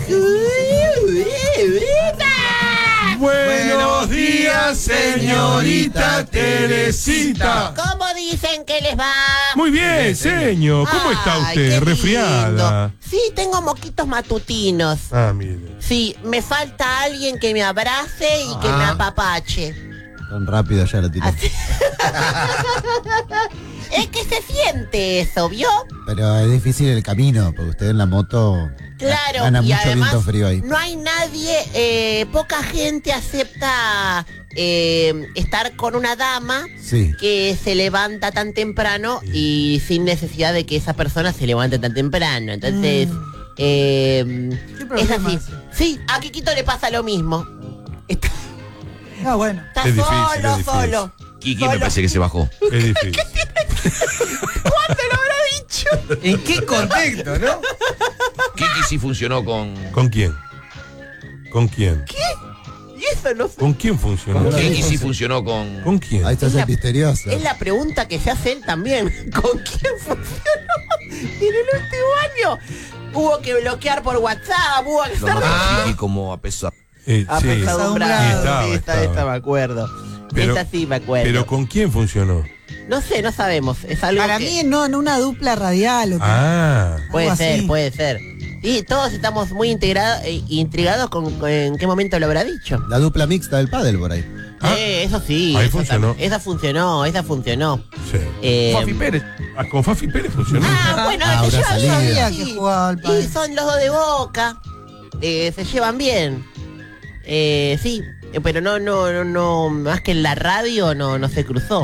Buenos días, señorita Teresita. ¿Cómo dicen que les va? Muy bien, señor. ¿Cómo está Ay, usted? qué ¿Resfriada? lindo. Sí, tengo moquitos matutinos. Ah, mire. Sí, me falta alguien que me abrace y que me apapache. Tan rápido ya lo tiré. Así. Es que se siente eso, ¿vio? Pero es difícil el camino, porque usted en la moto Claro, gana y mucho además viento frío ahí. no hay nadie, poca gente acepta estar con una dama Sí. que se levanta tan temprano y sin necesidad de que esa persona se levante tan temprano. Entonces, es problema así. ese? Sí, a Kikito le pasa lo mismo. Está, Ah, bueno. está Es difícil, solo, es difícil. solo. Kiki me parece que se bajó. Es difícil. ¿Cuándo lo habrá dicho? ¿En qué contexto, no? Kiki sí funcionó con... ¿Con quién? ¿Con quién? Y eso no sé. ¿Con quién funcionó? Kiki sí funcionó con... ¿Con quién? Ahí estás Es la- misterioso. Es la pregunta que se hace él también. ¿Con quién funcionó en el último año? Hubo que bloquear por WhatsApp, hubo que Lo estar... notó Kiki como apesado. Sí. apesadumbrado. Sí, Estaba. esta me acuerdo. Pero- Esta sí me acuerdo. Pero ¿con quién funcionó? No sé, no sabemos. Es algo Para que... mí no, en una dupla radial. O que- Ah. Puede algo ser, así. puede ser. Sí, todos estamos muy intrigados con en qué momento lo habrá dicho. La dupla mixta del pádel por ahí. Ah, Eso sí. ahí eso funcionó. Esa funcionó. Sí. Fafi Pérez. Ah, con Fafi Pérez funcionó. Bueno, Ah, se habrá llevan salido. bien. Sabía que jugaba al Y pádel. son los dos de Boca. Se llevan bien. Sí, pero no, más que en la radio no se cruzó.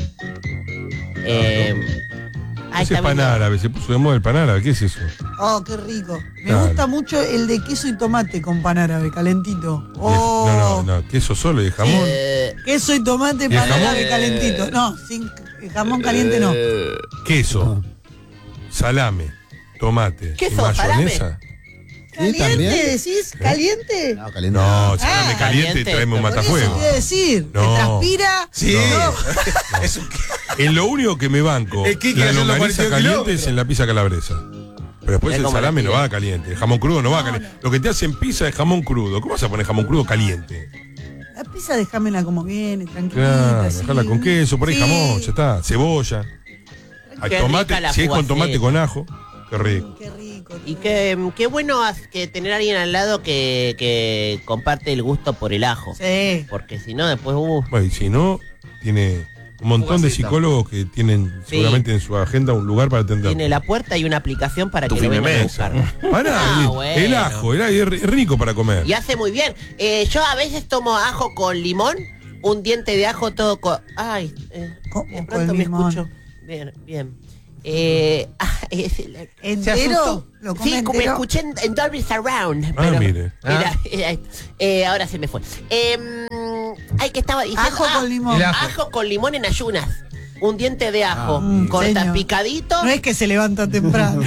Ahí Ese es está pan viendo. árabe, se puso de moda el pan árabe, ¿qué es eso? Oh, qué rico. Me Claro. gusta mucho el de queso y tomate con pan árabe, calentito. No, Oh, no, queso solo y de jamón. queso y tomate, ¿Y el pan jamón? árabe calentito. No, sin jamón caliente no. Queso, salame, tomate, Queso, y mayonesa. ¿Caliente también. decís? ¿Caliente? No, caliente. No, salame caliente y caliente. traeme un Por Por eso matafuego. quiero decir, No. ¿te transpira? Sí. No. Es un- En lo único que me banco, El Kiki la haciendo longaniza 42 caliente kilómetros. es en la pizza calabresa. Pero después Es el como salame la no tía. va caliente, el jamón crudo no va caliente. Lo que te hacen pizza es jamón crudo. ¿Cómo vas a poner jamón crudo caliente? La pizza déjamela como viene, tranquilita. Claro, así. dejala con queso, por ahí Sí. jamón, ya está. Cebolla. Hay Qué tomate, rica la si es con tomate fugaceta. con ajo, qué rico. Qué rico. Y qué bueno que tener a alguien al lado que comparte el gusto por el ajo. Sí. Porque si no, después Bueno, y si no, tiene un montón de Fugaceta. psicólogos que tienen Sí. seguramente en su agenda un lugar para atender. tiene la puerta y una aplicación para Tu que lo vengan a Fimemesa. buscar. Pará, Ah, el bueno. ajo, es rico para comer. Y hace muy bien. Yo a veces tomo ajo con limón, un diente de ajo todo con... Ay, ¿Cómo de con pronto me limón? escucho. Bien, bien. ¿Entero? ¿Lo come Sí, como entero? escuché en Dolby Surround. Ah, pero mire. ahora se me fue. Ay, que estaba diciendo. Ajo con limón. El ajo. Ajo con limón en ayunas. Un diente de ajo. Mm, Corta señor. picadito. No es que se levanta temprano.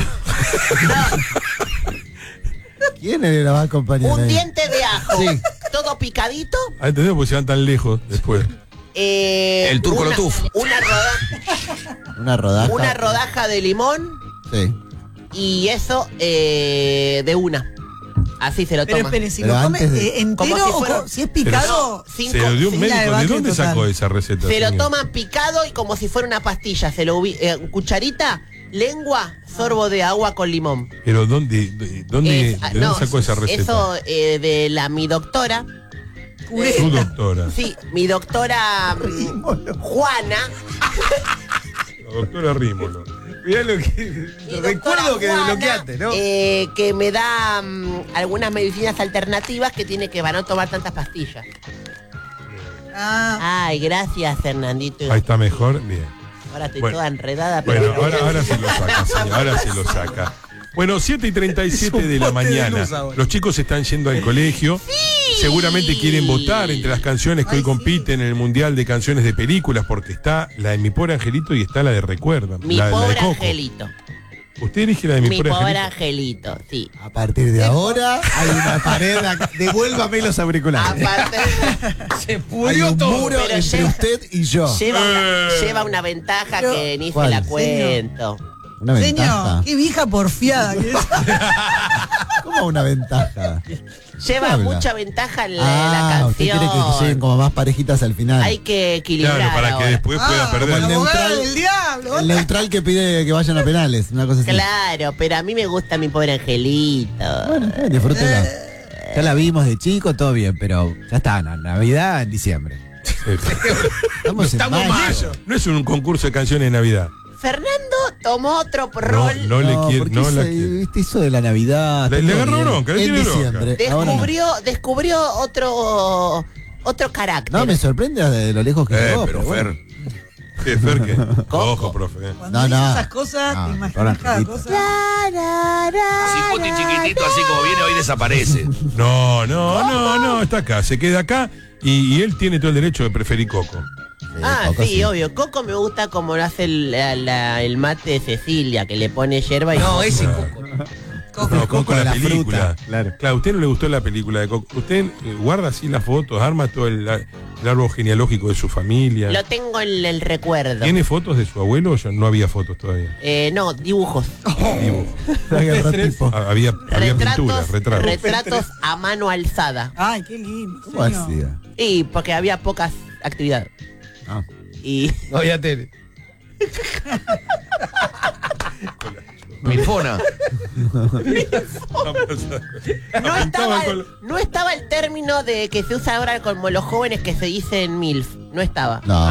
¿Quién le la va a acompañar? Un ahí? diente de ajo. Sí. Todo picadito. Ah, ¿entendés? Porque se van tan lejos después. El turco una, Lotuf. Una rodaja. una rodaja de limón Sí. y eso de una. Así se lo Pero toma. espere, si Pero lo come antes de- entero Como si o fuera- si es picado. Cinco- Se lo dio un sí, médico. la ¿De debacle dónde total. sacó esa receta? Se lo señor? toman picado y como si fuera una pastilla. Se lo cucharita, lengua, sorbo de agua con limón. Pero ¿de dónde No, sacó esa receta? Eso de mi doctora. Su doctora. Sí, mi doctora Juana. La doctora Rímolo. Mirá lo que. Mi Recuerdo doctora que Juana, desbloqueaste, ¿no? que me da algunas medicinas alternativas que tiene que van a tomar tantas pastillas. Ah, Ay, gracias, Fernandito. Ahí está mejor. Bien. Ahora estoy Bueno. toda enredada, pero Bueno, ahora se lo saca, señor. Ahora se lo saca. Bueno, 7:37 de la poste de mañana. luz ahora. Los chicos están yendo al colegio. Seguramente quieren votar entre las canciones que hoy compiten en el Mundial de Canciones de Películas, porque está la de Mi Pobre Angelito y está la de Recuerda. mi la de pobre Coco. Angelito. ¿Usted elige la de Mi, Mi Pobre pobre Angelito? Angelito, sí. A partir de ahora hay una pared acá. Devuélvame los auriculares. Aparte, Se Hay pudrió un todo. muro Pero entre lleva- usted y yo. lleva una ventaja Pero- que ni se ¿Cuál? la cuento. Una ventaja. Señor, qué vieja porfiada que es. ¿Cómo una ventaja? Lleva habla? mucha ventaja en la usted canción. quiere que lleguen como más parejitas al final. Hay que equilibrar. Claro, para que ahora. después pueda como perder. el La abogada neutral. del diablo. El neutral que pide que vayan a penales, una cosa así. Claro, pero a mí me gusta mi pobre angelito. Bueno, disfrútela. Ya la vimos de chico, todo bien, pero ya está, Navidad en diciembre. Estamos en mayo. No es un concurso de canciones de Navidad. Fernando tomó otro No, rol. no le quiere, porque no la se- quiere. viste, hizo de la Navidad. Le todo agarró bien. bronca, le En tiene bronca. diciembre. Ahora no. Descubrió otro carácter. No, me sorprende de lo lejos que llegó. pero Fer. bueno. ¿Qué, Fer, qué? Coco. Ojo, profe. Cuando No, dices no. esas cosas, No, te ahora, imaginas cada Angelito. cosa. Cipote chiquitito, así como viene, hoy desaparece. No, está acá, se queda acá y él tiene todo el derecho de preferir Coco. Coco Sí, obvio. Coco me gusta como lo hace el mate de Cecilia, que le pone yerba y... No, ese Coco. No, Coco de la la película. fruta, claro. Claro, a usted no le gustó la película de Coco. Usted guarda así las fotos, arma todo el árbol genealógico de su familia. Lo tengo en el recuerdo. ¿Tiene fotos de su abuelo o ya no había fotos todavía? No, dibujos. Dibujo. Tipo. Había pinturas, retratos. Retratos a mano alzada. Ay, qué lindo. ¿Cómo señor. hacía? Y porque había pocas actividades. Ah. Y No había tele. Milfona. no estaba el término de que se usa ahora como los jóvenes que se dicen MILF. No estaba. No.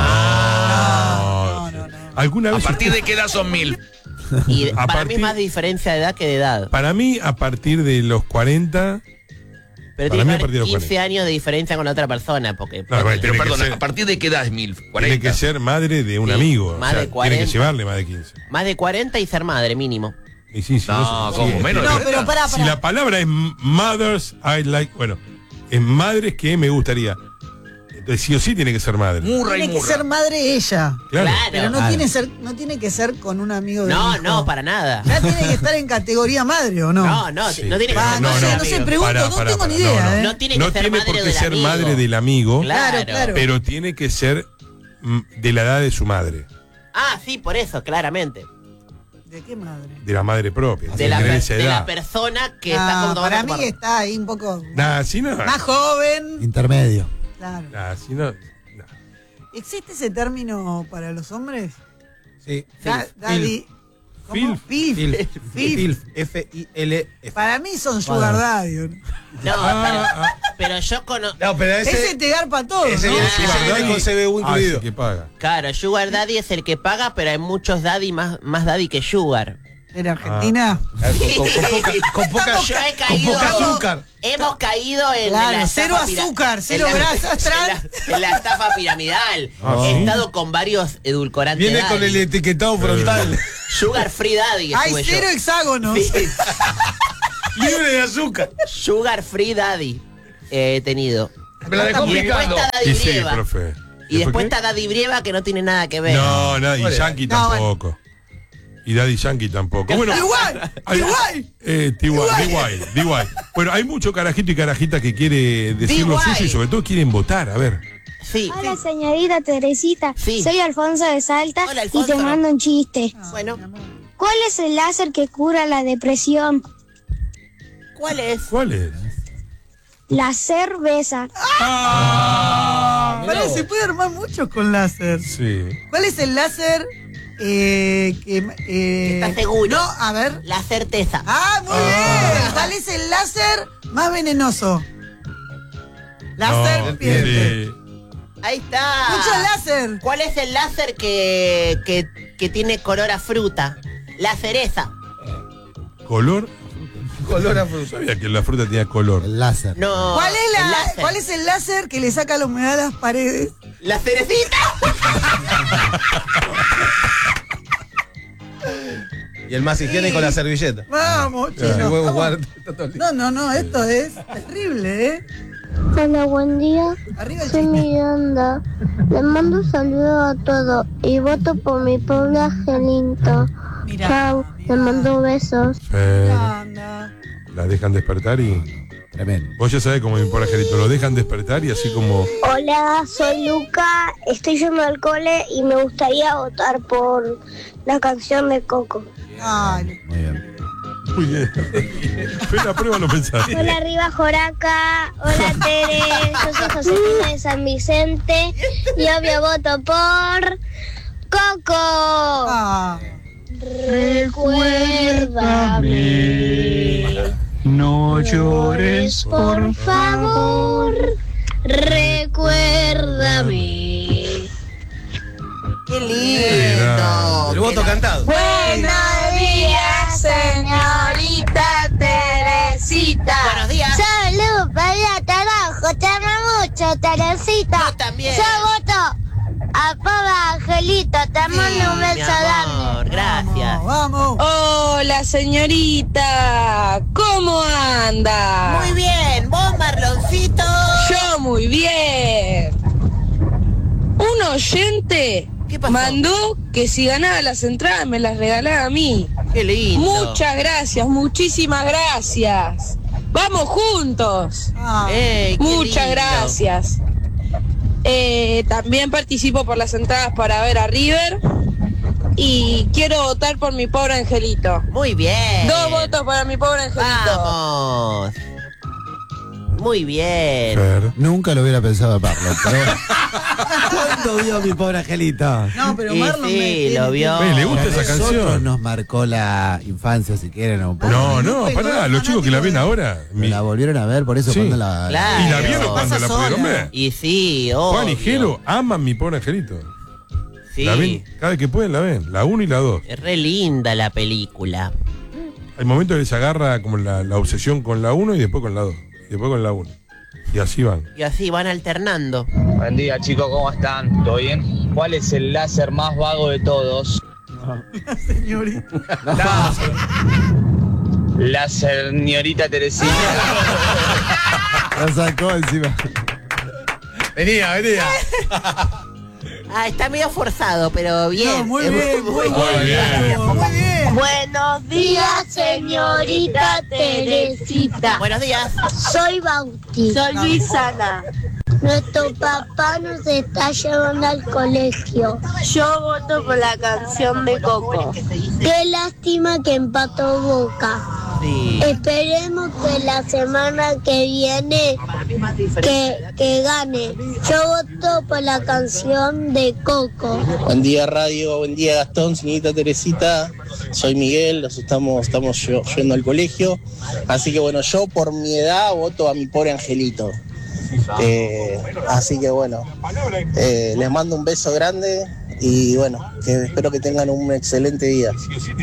No. ¿Alguna ¿A vez partir de qué edad son 1000? Y A para mí partir- es más diferencia de edad que de edad. Para mí, a partir de los 40. Pero para tiene mí que a partir haber de los 15 40. años de diferencia con la otra persona. Porque No, bueno, Pero tiene, perdón, que ser, ¿a partir de qué edad es 1000? tiene 40. que ser madre de un Sí, amigo. más de tiene 40. que llevarle más de 15. más de 40 y ser madre, mínimo. Y sí, sí, No, sí, ¿cómo? sí, Menos sí. de No, pero pará. Si la palabra es mothers, I like. Bueno, es madres que me gustaría. Entonces, sí o sí tiene que ser madre. Murra y Tiene que murra. ser madre ella. Claro. Claro. Pero no, Claro. no tiene que ser con un amigo de No, no, para nada. Ya tiene que estar en categoría madre, ¿o no? No, Sí. no tiene que Ah, ser no madre sé, del no sé, amigo. pregunto, no tengo ni idea, ¿eh? No tiene que No ser tiene madre por qué del ser amigo. madre del amigo, Claro. pero tiene que ser de la edad de su madre, Ah, sí, por eso, claramente. ¿De qué madre? de la madre propia. De la, tener esa de la edad. persona que está como para tomando mí está ahí un poco Nah, si no. más joven. Intermedio. Claro. Nah, si no. ¿Existe ese término para los hombres? Sí. Daddy. ¿Cómo? Filf. Filf. Filf. F-I-L-F. Para mí son sugar daddy. No, Ah, pero yo conozco. No, pero Ese te garpa todo, ese ¿no? viene con CBU incluido. que paga. Claro, Sugar Daddy es el que paga, pero hay muchos daddy más daddy que Sugar. ¿En Argentina? Con poca Yo he con caído. poca azúcar. Hemos caído en Claro, la cero estafa azúcar, cero en la- grasa trans. en la estafa piramidal. Ah, He ¿sí? estado con varios edulcorantes. Viene daddy. con el etiquetado frontal. Sugar Free Daddy. Hay estuve cero yo. hexágonos. Sí, Libre de azúcar. Sugar Free Daddy he tenido. Me la dejó Y después picando. está Daddy Y sí, Brieva. profe. Y después qué? está Daddy Brieva, que no tiene nada que ver. No, y Bueno. Yankee No, tampoco. Y Daddy Yankee tampoco. Bueno, Igual, hay- igual. DY. Bueno, hay mucho carajito y carajita que quiere decir lo DY. suyo y sobre todo quieren votar. A ver. Sí. Hola señorita Teresita, Sí. soy Alfonso de Salta Hola, y Alfonso. te mando un chiste. Bueno, ¿Cuál es el láser que cura la depresión? ¿cuál es? ¿Cuál es? La cerveza. Pará, se puede armar mucho con láser. Sí. ¿Cuál es el láser ¿Estás seguro? No, a ver. La certeza. Ah, muy bien. ¿Cuál es el láser más venenoso? La No, serpiente. Ahí está. Mucho láser. ¿Cuál es el láser que tiene color a fruta? La cereza. ¿Color? Color a No fruta. sabía que la fruta tenía color. El láser. No. ¿Cuál es, el láser. ¿Cuál es el láser que le saca la humedad a las paredes? La cerecita. Y el más higiénico, la servilleta. Vamos, El chino. huevo Vamos. guarda. está todo listo. No, esto es terrible, ¿eh? Hola, buen día. Arriba el Soy chiste. Miranda. Le mando un saludo a todos y voto por mi pobre angelito. Mira. Chao, le mando besos. Anda. La dejan despertar y. Tremendo. Vos ya sabés cómo me importa, Angelito. Lo dejan despertar y así como. Hola, soy Luca. Estoy yendo al cole y me gustaría votar por la canción de Coco. Ay, Muy bien. Muy bien. Fue la prueba los mensajes. Hola arriba Joraca, hola Tere, yo soy Josefina de San Vicente y obvio voto por Coco. ah. Recuérdame, no llores por favor, recuérdame. ¡Qué lindo! El voto cantado. Buenos días, señorita Teresita. Buenos días. Salud para el trabajo, te amo mucho, Teresita. Yo también. Yo voto a pobre Angelito, te mando un Mi beso amor, grande. gracias. Vamos. Hola señorita, ¿cómo anda? Muy bien, vos Marloncito. Yo muy bien. Un oyente ¿Qué pasó? mandó que si ganaba las entradas me las regalaba a mí. Qué lindo. Muchas gracias, muchísimas gracias. Vamos juntos. Ah. Qué Muchas lindo. gracias. También participo por las entradas para ver a River y quiero votar por mi pobre angelito. Muy bien. 2 votos para mi pobre angelito. Vamos. Muy bien. Fer. Nunca lo hubiera pensado a Pablo, pero ¿cuándo vio a mi pobre angelito? No, pero Y Marlon sí, lo vio. ¿Le gusta esa Nosotros canción? nos marcó la infancia, si quieren, un poco. No, no, Bueno, pará, los chicos que la ven ahora. Me la volvieron a ver, por eso Sí. cuando la... Claro. Y la vieron cuando Pasa la pudieron sola. ver. Y sí, obvio. Juan y Jero aman mi pobre angelito. Sí. La ven, cada vez que pueden la ven, la 1 y la 2. Es re linda la película. Hay momentos que les agarra como la obsesión con la 1 y después con la 2. Y después con la 1. Y así van. Y así van alternando. Buen día chicos, ¿cómo están? ¿Todo bien? ¿Cuál es el láser más vago de todos? Señorita. La señorita Teresita. La sacó encima. Venía. Ah, está medio forzado, pero bien. No, muy bien, muy bien. Muy bien. Muy bien. Buenos días, señorita Teresita. Buenos días. Soy Bauti. Soy Luisana. Nuestro papá nos está llevando al colegio. Yo voto por la canción de Coco. Qué lástima que empató Boca. Sí. Esperemos que la semana que viene que gane. Yo voto por la canción de Coco. Buen día radio, buen día Gastón, señorita Teresita. Soy Miguel, nos estamos yendo al colegio. Así que bueno, yo por mi edad voto a mi pobre angelito. Así que bueno, les mando un beso grande y bueno, que espero que tengan un excelente día.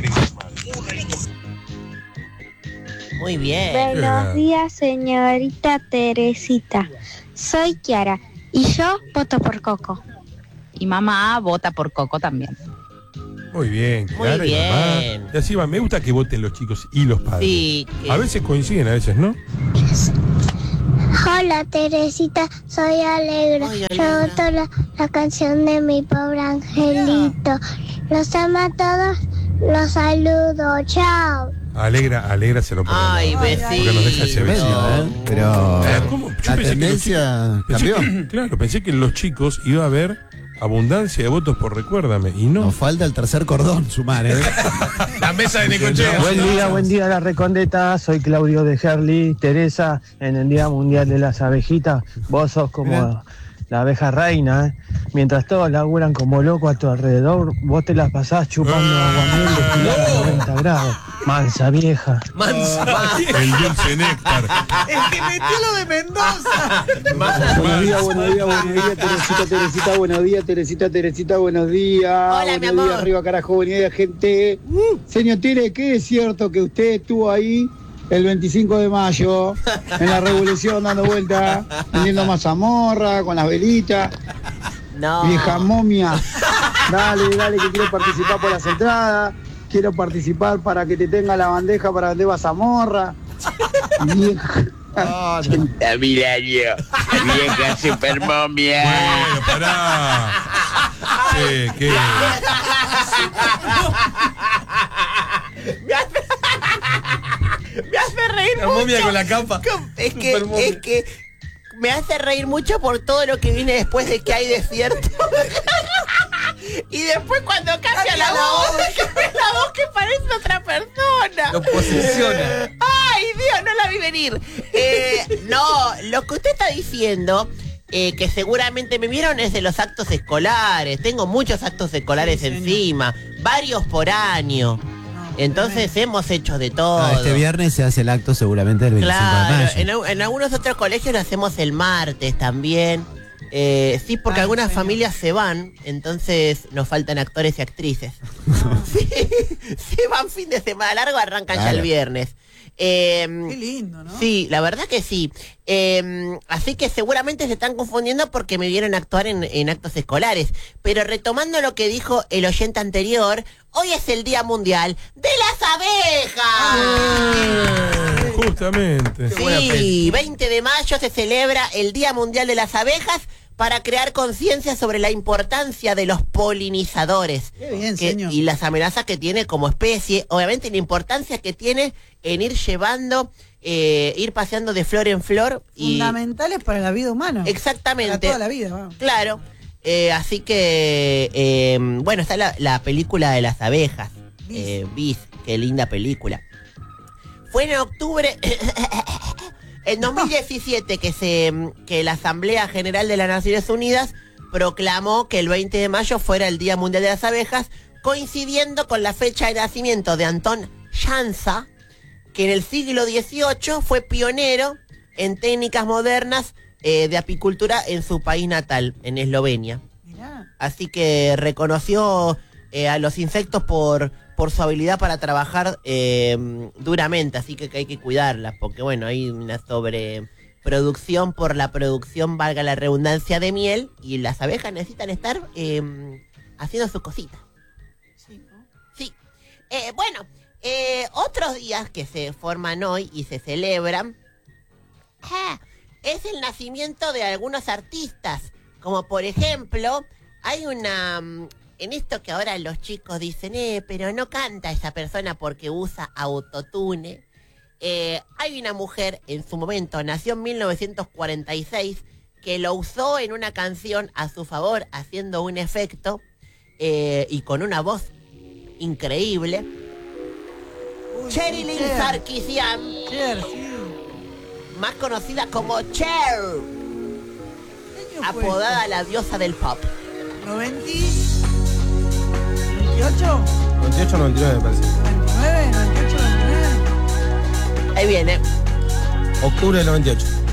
Muy bien. Buenos días, señorita Teresita. Soy Kiara y yo voto por Coco. Y mamá vota por Coco también. Muy bien, Muy Clara y bien. mamá. Y así va, me gusta que voten los chicos y los padres. Sí. A veces coinciden, a veces no. Hola Teresita, soy Alegra. Ay, Yo Alegra. voto la canción de mi pobre angelito. Los amo a todos, los saludo, chao. Alegra se lo pone. Ay, Porque nos deja ese besito. besito. Pero ¿Cómo? Yo la pensé que los tendencia Pensé cambió. que- claro, pensé que en los chicos iba a haber abundancia de votos por recuérdame. Y no. Nos falta el tercer cordón sumar, ¿eh? La mesa de Necochea. Buen día la Recondeta, soy Claudio de Herli. Teresa, en el Día Mundial de las Abejitas, vos sos como la abeja reina, ¿eh? Mientras todos laburan como locos a tu alrededor, vos te las pasás chupando aguamiel destilado a 90 grados. Mansa vieja. El dulce néctar. El que metió lo de Mendoza. Buenos días, Teresita, buenos días, Teresita, buenos días. Hola, mi buenos amor. días, arriba carajo, buenos días, gente. Señor Tere, ¿qué es cierto que usted estuvo ahí el 25 de mayo en la revolución dando vueltas, vendiendo mazamorra con las velitas? No. Vieja momia. Dale, que quiero participar por las entradas. Quiero participar para que te tenga la bandeja para vender mazamorra. Vieja. Milario, vieja super momia. Bueno, pará. ¿Qué? Me hace reír La mucho. momia con la capa. Es Super momia. que me hace reír mucho por todo lo que viene después de que hay desierto. Y después cuando cambia la voz que parece otra persona. Lo posesiona. Ay, Dios, no la vi venir. No, lo que usted está diciendo, que seguramente me vieron, es de los actos escolares. Tengo muchos actos escolares encima, varios por año. Entonces hemos hecho de todo. Este viernes se hace el acto seguramente del 25 de mayo. En algunos otros colegios lo hacemos el martes también. Sí, porque algunas familias se van, entonces nos faltan actores y actrices. Sí, se van fin de semana largo, arrancan ya el viernes. Qué lindo, ¿no? Sí, la verdad que sí. Así que seguramente se están confundiendo porque me vieron actuar en actos escolares. Pero retomando lo que dijo el oyente anterior, hoy es el Día Mundial de las Abejas. Justamente. Sí, 20 de mayo se celebra el Día Mundial de las Abejas para crear conciencia sobre la importancia de los polinizadores. Qué bien, señor. Y las amenazas que tiene como especie, obviamente la importancia que tiene en ir llevando, ir paseando de flor en flor. Fundamentales para la vida humana. Exactamente. Para toda la vida, vamos. Claro. Así que, bueno, está la película de las abejas. Bis, qué linda película. Fue en octubre... En 2017 que la Asamblea General de las Naciones Unidas proclamó que el 20 de mayo fuera el Día Mundial de las Abejas, coincidiendo con la fecha de nacimiento de Anton Jansa, que en el siglo XVIII fue pionero en técnicas modernas de apicultura en su país natal, en Eslovenia. Mirá. Así que reconoció a los insectos por su habilidad para trabajar duramente, así que hay que cuidarlas, porque bueno, hay una sobreproducción por la producción, valga la redundancia, de miel, y las abejas necesitan estar haciendo sus cositas. Sí, ¿no? Sí. Bueno, otros días que se forman hoy y se celebran, es el nacimiento de algunos artistas, como por ejemplo, hay una... En esto que ahora los chicos dicen, pero no canta esa persona porque usa autotune. Hay una mujer, en su momento, nació en 1946, que lo usó en una canción a su favor, haciendo un efecto, y con una voz increíble. Sherilyn Sarkisian, Cher, sí. más conocida como Cher, apodada la diosa del pop. 98, 98, 99 me parece. 99, 98, 99. Ahí viene. Octubre del 98.